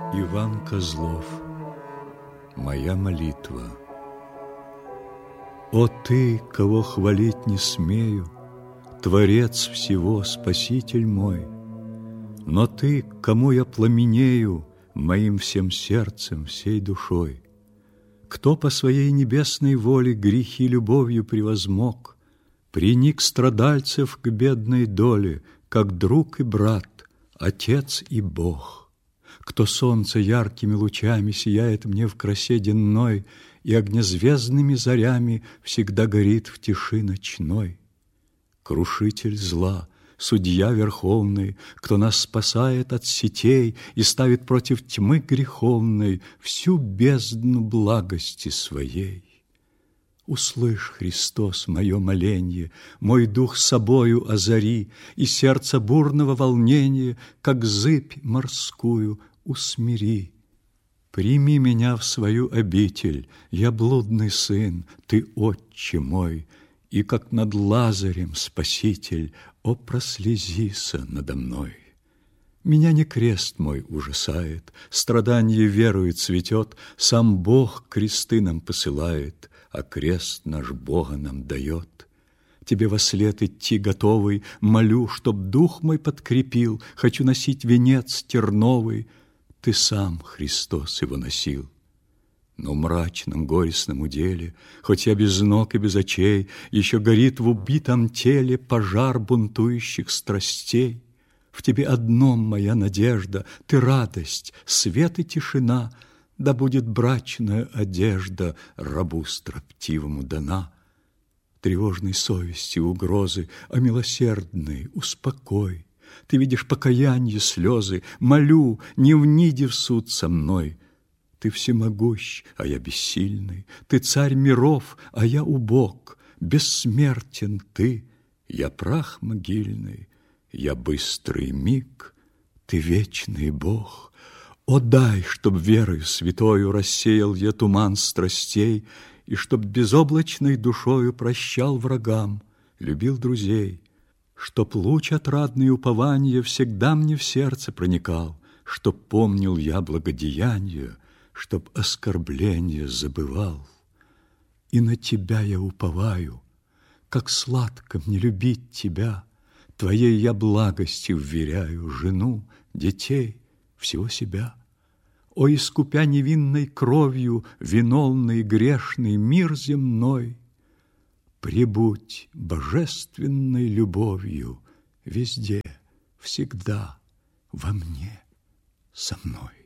Иван Козлов. Моя молитва. О ты, кого хвалить не смею, Творец всего, Спаситель мой! Но ты, кому я пламенею Моим всем сердцем, всей душой. Кто по своей небесной воле Грехи любовью превозмог, Приник страдальцев к бедной доле, Как друг и брат, Отец и Бог. Кто солнце яркими лучами Сияет мне в красе денной И огнезвездными зарями Всегда горит в тиши ночной. Крушитель зла, судья верховный, Кто нас спасает от сетей И ставит против тьмы греховной Всю бездну благости своей. Услышь, Христос, мое моленье, Мой дух собою озари, И сердце бурного волнения, Как зыбь морскую, усмири. Прими меня в свою обитель, Я блудный сын, ты отче мой, И как над Лазарем, Спаситель, О, прослезися надо мной. Меня не крест мой ужасает, Страданье верою цветет, Сам Бог кресты нам посылает, А крест наш Бога нам дает. Тебе вослед идти готовый, Молю, чтоб дух мой подкрепил, Хочу носить венец терновый, Ты сам, Христос, его носил. Но в мрачном горестном уделе, Хоть я без ног и без очей, Еще горит в убитом теле Пожар бунтующих страстей. В тебе одном моя надежда, Ты радость, свет и тишина, Да будет брачная одежда Рабу строптивому дана. Тревожной совести угрозы, О милосердный, успокой. Ты видишь покаяние слезы, Молю, не вниди в суд со мной. Ты всемогущ, а я бессильный, Ты царь миров, а я убог. Бессмертен ты, я прах могильный, Я быстрый миг, ты вечный Бог. О, дай, чтоб верою святою Рассеял я туман страстей, И чтоб безоблачной душою Прощал врагам, любил друзей. Чтоб луч отрадный упования Всегда мне в сердце проникал, Чтоб помнил я благодеяния, Чтоб оскорбления забывал. И на тебя я уповаю, Как сладко мне любить тебя, Твоей я благости вверяю жену, детей, всего себя. О, искупя невинной кровью Виновный грешный мир земной, Пребудь божественной любовью Везде, всегда, во мне, со мной.